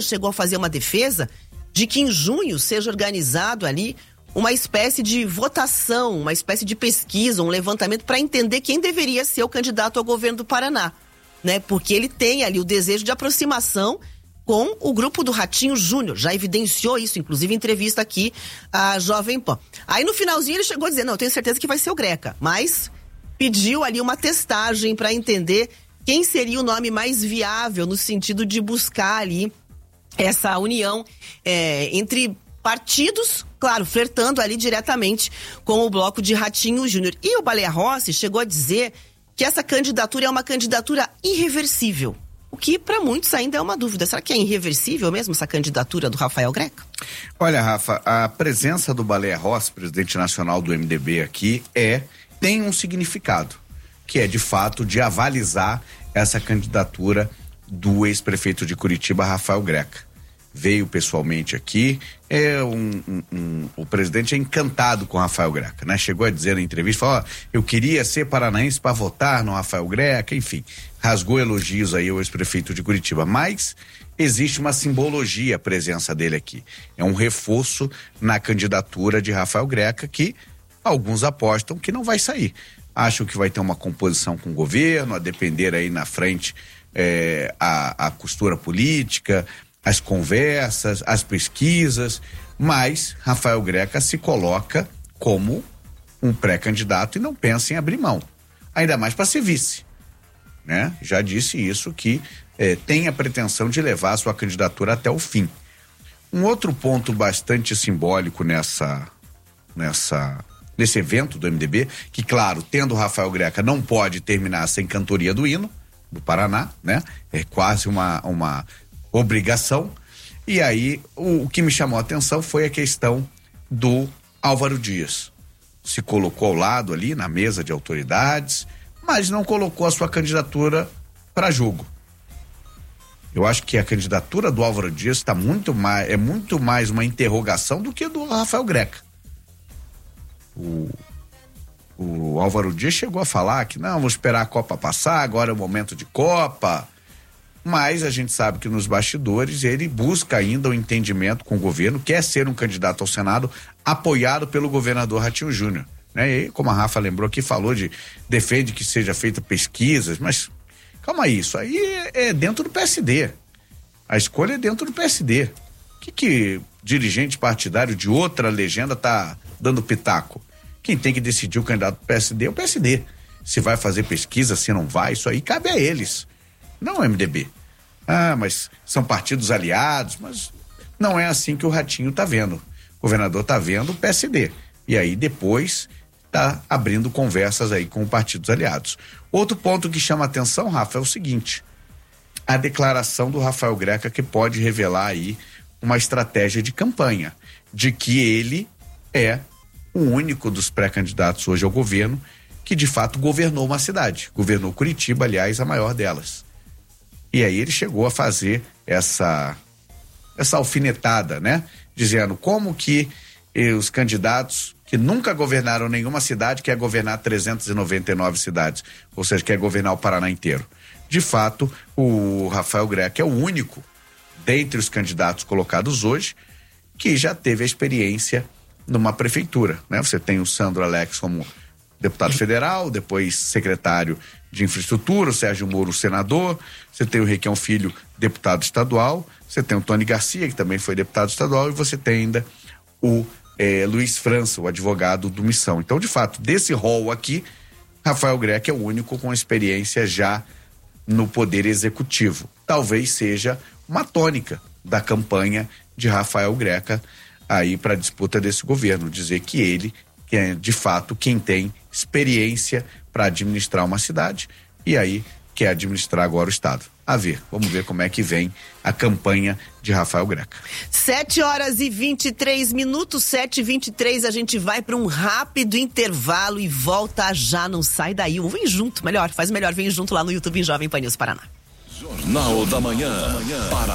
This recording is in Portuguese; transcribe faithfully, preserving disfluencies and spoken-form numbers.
chegou a fazer uma defesa de que em junho seja organizado ali uma espécie de votação, uma espécie de pesquisa, um levantamento para entender quem deveria ser o candidato ao governo do Paraná, né? Porque ele tem ali o desejo de aproximação com o grupo do Ratinho Júnior, já evidenciou isso, inclusive em entrevista aqui à Jovem Pan. Aí no finalzinho ele chegou a dizer, não, eu tenho certeza que vai ser o Greca, mas pediu ali uma testagem para entender quem seria o nome mais viável no sentido de buscar ali essa união é, entre partidos, claro, flertando ali diretamente com o bloco de Ratinho Júnior. E o Baleia Rossi chegou a dizer que essa candidatura é uma candidatura irreversível. O que para muitos ainda é uma dúvida. Será que é irreversível mesmo essa candidatura do Rafael Greca? Olha, Rafa, a presença do Baleia Rossi, presidente nacional do M D B aqui, é, tem um significado, que é de fato de avalizar essa candidatura do ex-prefeito de Curitiba, Rafael Greca. Veio pessoalmente aqui, é um, um, um, o presidente é encantado com o Rafael Greca, né? Chegou a dizer na entrevista, falou, ó, eu queria ser paranaense para votar no Rafael Greca, enfim, rasgou elogios aí ao ex-prefeito de Curitiba, mas existe uma simbologia a presença dele aqui, é um reforço na candidatura de Rafael Greca que alguns apostam que não vai sair, acham que vai ter uma composição com o governo, a depender aí na frente é, a, a costura política, as conversas, as pesquisas, mas Rafael Greca se coloca como um pré-candidato e não pensa em abrir mão, ainda mais para ser vice, né? Já disse isso, que eh, tem a pretensão de levar a sua candidatura até o fim. Um outro ponto bastante simbólico nessa, nessa, nesse evento do M D B, que claro, tendo o Rafael Greca não pode terminar sem cantoria do hino do Paraná, né? É quase uma, uma obrigação. E aí o, o que me chamou a atenção foi a questão do Álvaro Dias. Se colocou ao lado ali na mesa de autoridades, mas não colocou a sua candidatura para jogo. Eu acho que a candidatura do Álvaro Dias está muito mais, é muito mais uma interrogação do que do Rafael Greca. O, o Álvaro Dias chegou a falar que não, vamos esperar a Copa passar, agora é o momento de Copa. Mas a gente sabe que nos bastidores ele busca ainda o entendimento com o governo, quer ser um candidato ao Senado apoiado pelo governador Ratinho Júnior, né? E como a Rafa lembrou aqui, falou de, defende que seja feita pesquisas, mas calma aí, isso aí é, é dentro do P S D, a escolha é dentro do P S D. O que que dirigente partidário de outra legenda tá dando pitaco? Quem tem que decidir o candidato do P S D é o P S D, se vai fazer pesquisa, se não vai, isso aí cabe a eles, não o M D B. Ah, mas são partidos aliados, mas não é assim que o Ratinho tá vendo. O governador tá vendo o P S D. E aí depois tá abrindo conversas aí com partidos aliados. Outro ponto que chama atenção, Rafa, é o seguinte: a declaração do Rafael Greca, que pode revelar aí uma estratégia de campanha, de que ele é o único dos pré-candidatos hoje ao governo que de fato governou uma cidade. Governou Curitiba, aliás, a maior delas. E aí ele chegou a fazer essa essa alfinetada, né? Dizendo como que eh, os candidatos que nunca governaram nenhuma cidade quer governar trezentas e noventa e nove cidades, ou seja, quer governar o Paraná inteiro. De fato, o Rafael Greca é o único dentre os candidatos colocados hoje que já teve a experiência numa prefeitura, né? Você tem o Sandro Alex como deputado federal, depois secretário de infraestrutura, o Sérgio Moro, senador, você tem o Requião Filho, deputado estadual, você tem o Tony Garcia, que também foi deputado estadual, e você tem ainda o eh, Luiz França, o advogado do Missão. Então, de fato, desse rol aqui, Rafael Greca é o único com experiência já no poder executivo. Talvez seja uma tônica da campanha de Rafael Greca aí para a disputa desse governo, dizer que ele que é de fato quem tem experiência para administrar uma cidade e aí quer administrar agora o estado. A ver, vamos ver como é que vem a campanha de Rafael Greca. sete horas e vinte e três minutos, sete e vinte e três, a gente vai para um rápido intervalo e volta já, não sai daí, ou vem junto, melhor, faz melhor, vem junto lá no YouTube em Jovem Pan News Paraná. Jornal da Manhã, para